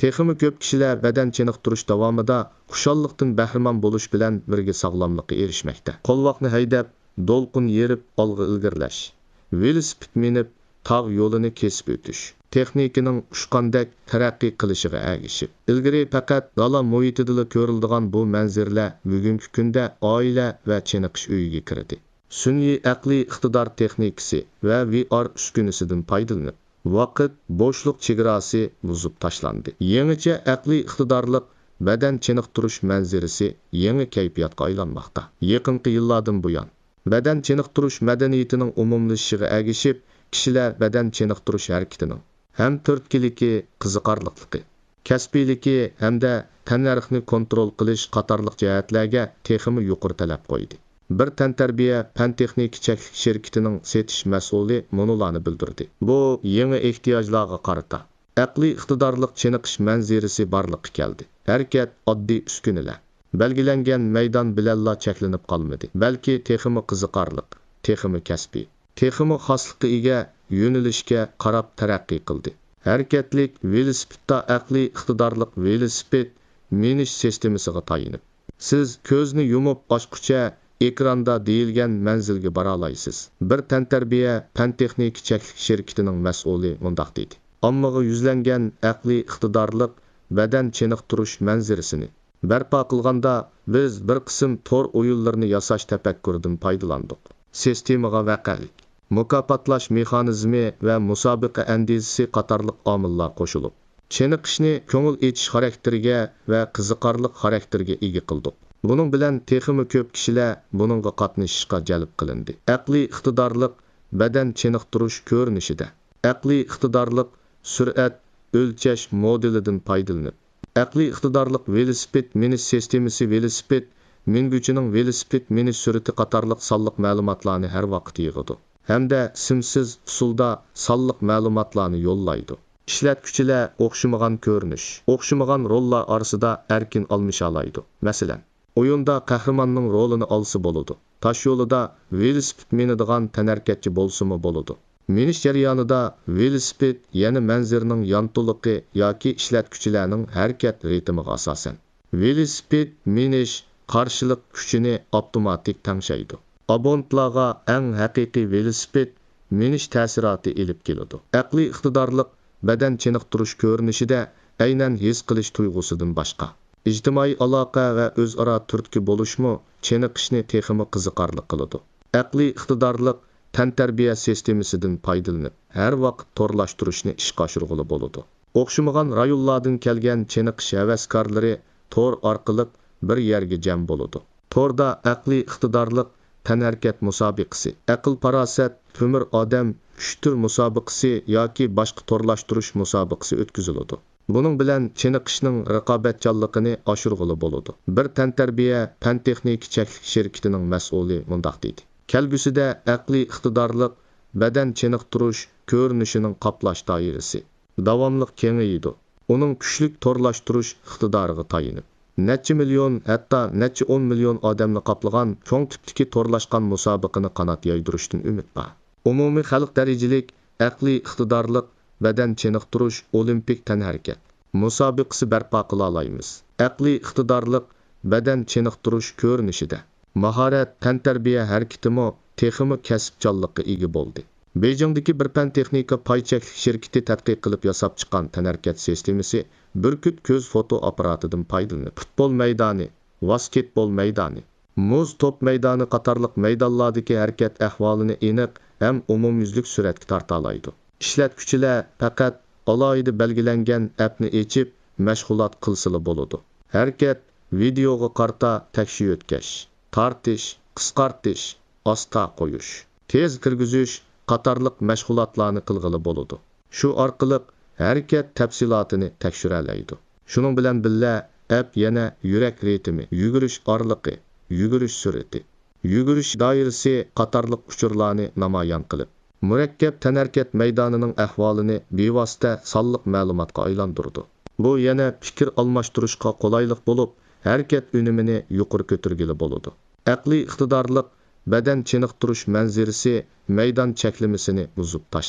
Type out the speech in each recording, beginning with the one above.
Texmi ko'p kishilar badan chiniqtirish davomida xushalliqdan bahramon bo'lish bilan birga sog'lomlikqa erishmoqda. Qo'lvoqni haydab, do'lqin yerib olg'a ilgirlash, velosiped minib, tog' yo'lini kesib o'tish. Texnikaning ushqandek taraqqiy qilishiga ergishib. Ilgari faqat dala muhitida ko'riladigan bu manzarlar bugungi kunda oila va chiniqish uyiga kirdi. Sun'iy aqliy iqtidor texnikasi va VR uskunasidan foydalanib, vaqt bo'shliq chegarasi buzib tashlandi. Yangicha aqliy iqtidorlik badan chiniqtirish manzarasi yangi kayfiyatga aylanmoqda. Yaqinqi yillardan buyon badan chiniqtirish madaniyatining umumlashishiga ergishib, kishilar badan chiniqtirish harakatining ham turtkiligi, qiziqarliqligi, kasbiyligi hamda tannarxni kontrol qilish qatorliq jihatlarga texmi yuqori talab qo'ydi. Bir tantarbiya fan texnik shirkatining setish mas'uli monolarni bildirdi. Bu yangi ehtiyojlarga qarata aqliy iqtidorlik chiniqish manzarasi borliqqa keldi. Harakat oddiy uskunalar, belgilangan maydon bilanla cheklanib qolmadi, balki texmi qiziqarliq, texmi kasbiy, texmi xoslikqa ega yo'nalishga qarab taraqqiy qildi. Harakatlik velosipedda aqliy iqtidorlik velosiped minish sistemasiga tayinib, siz ko'zni yumib ochqucha ekranda deyilgan manzilga bora olasiz. Bir tantarbiya fan texnik shirkatining mas'uli mundaq dedi. Ommaga yuzlangan aqliy iqtidorlik badan chiniqtirish manzarasini barpo qilganda biz bir qism tor o'yinlarini yasash tafakkuridan foydalandik. Sistemaga vaqalik, mukofotlash mexanizmi va musobaqa andizasi qatorliq omillar qo'shilib, chiniqishni ko'ngil etish xarakteriga va qiziqarliq xarakterga ega qildik. Bunun bilan texmi ko'p kishilar buningga qatnashishga jalb qilindi. Aqliy iqtidorlik badan chiniqtirish ko'rinishida aqliy iqtidorlik sur'at o'lchash modelidan foydalanib, aqliy iqtidorlik velosiped minish sistemasi velosiped minguchining velosiped minish sur'ati qatorliq sonliq ma'lumotlarni har vaqt yig'adi hamda simsiz usulda sonliq ma'lumotlarni yo'llaydi. Ishlatuvchilar o'xshamagan ko'rinish, o'xshamagan rollar orasida erkin almasha oladi. Masalan, o'yinda qahramonning rolini olsa bo'ladi. Tosh yo'lida velosiped minadigan tanarkatchi bo'lsa-mu bo'ladi. Minish jarayonida velosiped yana manzarning yontiliqi yoki ishlatuvchilarning harakat ritmiga asosan velosiped minish qarshilik kuchini avtomatik tangshaydi. Abonentlarga eng haqiqiy velosiped minish ta'siroti elib keladi. Aqliy iqtidorlik badan chiniqtirish ko'rinishida aynan his qilish tuyg'usidan boshqa ijtimoiy aloqa va o'zaro turtki bo'lishmi chiniqishni texmi qiziqarli qiladi. Aqliy iqtidorlik tantarbiya sistemasidan foydalanib, har vaqt torlashtirishni ishga oshirg'ili bo'ladi. O'xshamagan rayonlardan kelgan chiniqish havaskorlari tor orqali bir yerga jam bo'ladi. Torda aqliy iqtidorlik tanharkat musobaqasi, aql farosat, ko'mir odam, kuchtur musobaqasi yoki boshqa torlashtirish musobaqasi o'tkaziladi. Buning bilan chiniqishning raqobatchanligini oshirg'ili bo'ladi. Bir tantarbiya fan texnik shirkatining mas'uli mundaq deydi. Kelgusida aqliy iqtidorlik badan chiniqtirish ko'rinishining qoplash doirasi davomli kengayadi. Uning kuchlik torlashtirish iqtidoriga tayinib, necha million, hatto necha 10 million odamni qoplagan cho'ng tipdagi torlashgan musobaqani qanot yaydirishdan umid bor. Umumiy xalq darajalik aqliy iqtidorlik badan chiniqtirish olimpik tanharakat musobaqasi barpo qila olamiz. Aqliy iqtidorlik badan chiniqtirish ko'rinishida mahorat tantarbiya harakatimi texmi kasbchanlikqa ega bo'ldi. Beijingdagi bir fan texnika paychak shirkati tadqiq qilib yasab chiqqan tanharakat sistemasi burkut ko'z foto apparatidan foydalanib, futbol maydoni, basketbol maydoni, muz top maydoni qatorliq maydonlardagi harakat ahvolini aniq ham umumyuzlik suratga torta oladi. Ishlatuvchilar faqat alohida belgilangan appni ochib mashg'ulot qilsila bo'ladi. Harakat videoga qarta takshi o'tkash, tortish, qisqartish, asta qo'yish, tez kirgizish qatorliq mashg'ulotlarni qilg'ili bo'ladi. Shu orqali harakat tafsilotini tekshira oladi. Shuning bilan birga app yana yurak ritmi, yugurish orliqi, yugurish sur'ati, yugurish doirasi qatorliq uchurlarni namoyon qilib, murakkab tanharakat maydonining ahvolini bevosita sonliq ma'lumotga aylantirdi. Bu yana fikr almashtirishga qulaylik bo'lib, harakat unumini yuqori ko'targili bo'ladi. Aqliy iqtidorlik badan chiniqtirish manzarasi maydon cheklamasini buzib tashlab,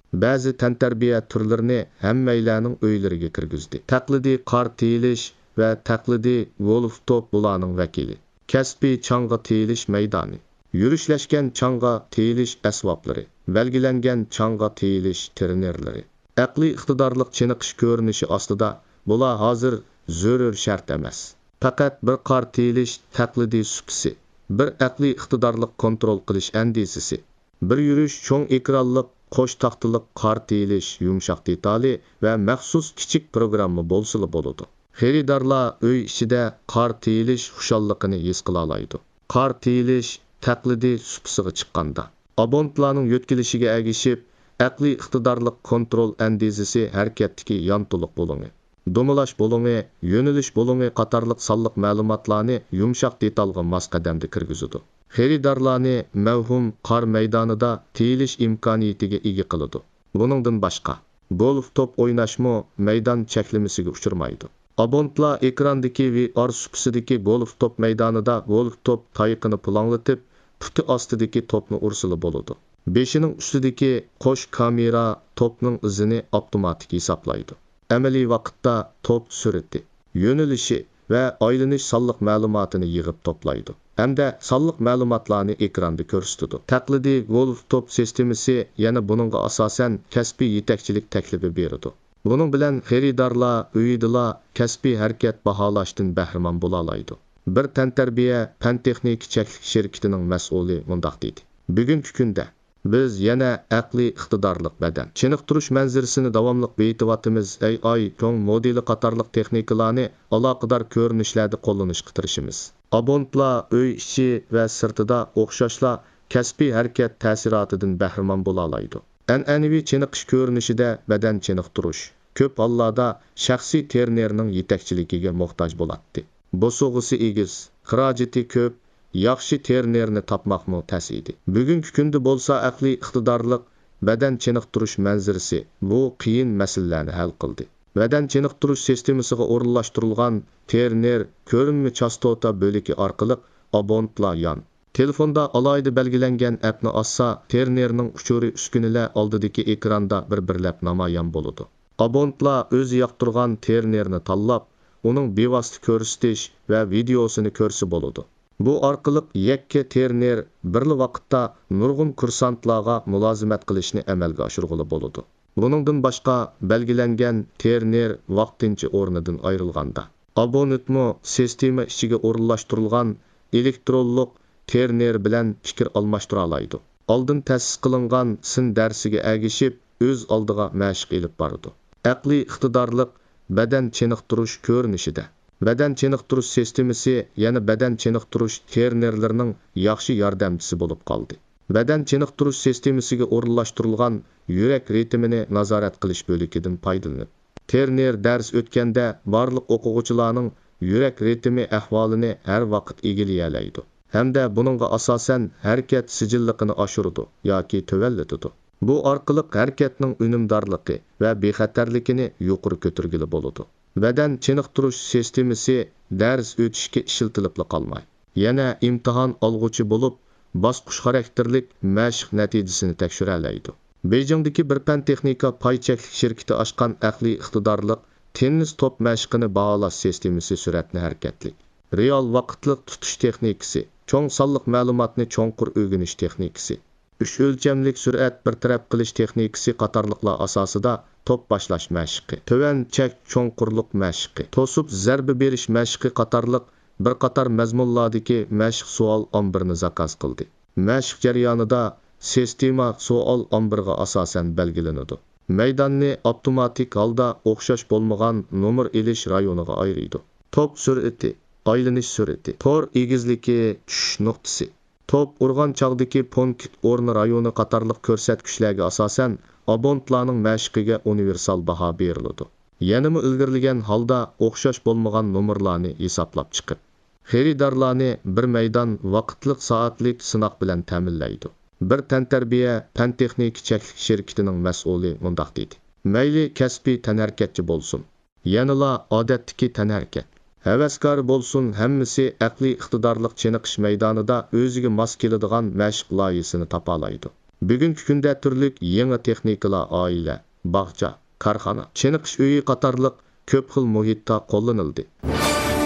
Ba'zi tantarbiya turlarini hammanglarning uylariga kirgizdi. Taqlidiy qor tiyilish va taqlidiy golf top bularning vakili. Kasbiy chang'a tiyilish maydoni. Yurishlashgan chang'a tiyilish asboblari. Belgilangan chang'a tiyilish trenerlari. Aqliy iqtidorlik chiniqish ko'rinishi ostida bular hozir zarur shart emas. Faqat bir qor tiyilish taqlidiy supsi, bir aqliy iqtidorlik kontrol qilish andisisi, bir yurish cho'ng ekranliq qo'sh taxtaliq qor tiyilish yumshoq detali va maxsus kichik programma bo'lsa bo'ladi. Xaridorlar uy ichida qor tiyilish xushalligini his qila oladi. Qor tiyilish taqlidiy supsiga chiqqanda abonentlarning yetkilishiga agishib, aqliy iqtidorlik kontrol andizisi harakatdagi yontiliq bo'limi, dumalash bo'limi, yo'nalish bo'limi qatorliq sonliq ma'lumotlarni yumshoq detalga mos qadamda kirgizadi. Xaridorlarni mavhum qor maydonida tiyilish imkoniyatiga ega qiladi. Buningdan boshqa golf top o'ynashmo maydon cheklimasiga uchirmaydi. Abonentlar ekrandagi VR supsidagi golf top maydonida golf top tayiqini planlatib, puti ostidagi topni ursili bo'ladi. Beshining ustidagi qo'sh kamera topning izini avtomatik hisoblaydi. Amaliy vaqtda top surati, yo'nalishi va aylanish sonliq ma'lumotini yig'ib to'playdi. Hamda sonliq ma'lumotlarni ekranda ko'rsatadi. Taqlidiy golf top sistemasi yana buningga asosan kasbiy yetakchilik taklifi beradi. Buning bilan xaridorlar uyidala kasbiy harakat baholashdan bahramand bo'la oladi. Bir tantarbiya fan texnik cheklik shirkatining mas'uli mundaq deydi. Bugungi kunda biz yana aqliy iqtidorlik badan chiniqtirish manzarasini davomli beytivatimiz AI cho'ng modeli qatorliq texnikalarni aloqador ko'rinishlarda qo'llanishga tirishimiz. Abonentlar uy ichi va sirtida o'xshashla kasbiy harakat ta'sirotidan bahramand bo'la oladi. An'anaviy chiniqish ko'rinishida badan chiniqtirish ko'p hollarda shaxsiy trenerning yetakchiligiga muhtoj bo'ladi. Bosog'isi egiz, xarajati ko'p, yaxshi trenerni topmoqmi tasidi. Bugungi kunda bo'lsa aqliy iqtidorlik badan chiniqtirish manzarasi bu qiyin masalalarni hal qildi. Badan chiniqtirish sistemasiga o'rinlashtirilgan trener ko'rinma chastota bo'ligi orqali abonentlar yon telefonda alohida belgilangan appni assa trenerning uchuri uskunalar oldidagi ekranda bir-birlab namoyon bo'ladi. Abonentlar o'zi yoqtirgan trenerni tanlab, uning bevosita ko'rsatish va videosini ko'rsa bo'ladi. Bu orqali yakka trener bir vaqtda nurg'un kursantlarga mulozimat qilishni amalga oshirg'ili bo'ladi. Buningdan boshqa belgilangan trener vaqtincha o'rnidan ayrilganda abonentmo sistema ichiga o'rinlashtirilgan elektronlik trener bilan fikr almashtira oladi. Oldin ta'sis qilingan sin darsiga agishib o'z oldiga mashq ilib boradi. Aqliy iqtidorlik badan chiniqtirish ko'rinishida badan chiniqtirish sistemasi yana badan chiniqtirish trenerlarining yaxshi yordamchisi bo'lib qoldi. Badan chiniqtirish sistemasiga o'rinlashtirilgan yurak ritmini nazorat qilish bo'likidan foydalanib, trener dars o'tganda barliq o'quvchilarning yurak ritmi ahvolini har vaqt egilay oladi. Hamda buningga asosan harakat sijilligini oshiradi yoki tuvallatadi. Bu orqali harakatning unumdorligi va bexatarligini yuqori ko'targili bo'ladi. Badan chiniqtirish sistemasi dars o'tishga ishlatilib qolmay, yana imtihon olg'uchi bo'lib, bosqich xarakterlik mashq natijasini tekshira oladi. Beijingdagi bir fan texnika paycheklik shirkati ochgan aqliy iqtidorlik tennis top mashqini baholash sistemasi suratni harakatlik, real vaqtliq tutish texnikasi, cho'ng sonliq ma'lumotni cho'nqur o'rganish texnikasi, 3 o'lchamlik surat bartaraf qilish texnikasi qatorliqlar asosida top boshlash mashqi, tuvan chek cho'nqurlik mashqi, to'sib zarba berish mashqi qatorliq bir qator mazmunlardagi mashq savol ombirini zakaz qildi. Mashq jarayonida sistema savol ombiriga asosan belgilanadi. Maydonni avtomatik holda o'xshash bo'lmagan nomer elish rayoniga ayiradi. Top surati, aylanish surati, tor egizligi, tushish nuqtasi, top urgan chog'dagi punkt o'rni rayoni qatorliq ko'rsatkichlarga asosan abonentlarning mashqiga universal baho beriladi. Yanimi ilgirlagan holda o'xshash bo'lmagan nomerlarni hisoblab chiqib, xaridorlarni bir maydon vaqtliq soatlik sinoq bilan ta'minlaydi. Bir tantarbiya fan texnik cheklik shirkatining mas'uli mundaq deydi. Mayli kasbiy tanharakatchi bo'lsin, yanila odatdagi tanharakat, havaskor bo'lsin, hammasi aqliy iqtidorlik chiniqish maydonida o'ziga mos keladigan mashq loyihasini topa oladi. Bugungi kunda turli yangi texnikalar oila, bog'cha, korxona, chiniqish uyi qatorliq ko'p xil muhitda qo'llanildi.